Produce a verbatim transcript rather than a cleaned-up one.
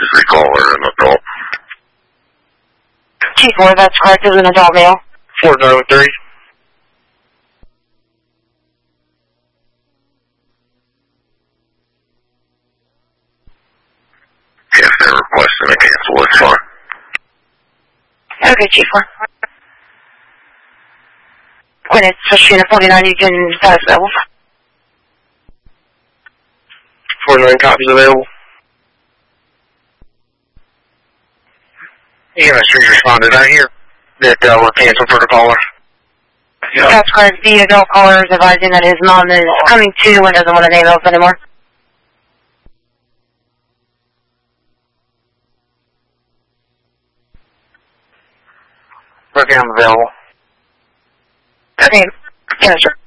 emergency caller, an adult. Chief four, that's correct, is an adult male. four nine three. If they're requesting a cancel, it's fine. Okay, Chief four. When it's Katrina forty-nine, you can pass available. forty-nine copies available. E M S three responded. I hear that uh, we're canceling for the caller. Yeah. That's correct. The adult caller is advising that his mom is coming to and doesn't want to name else anymore. Okay, I'm available. Okay. Yes, sir.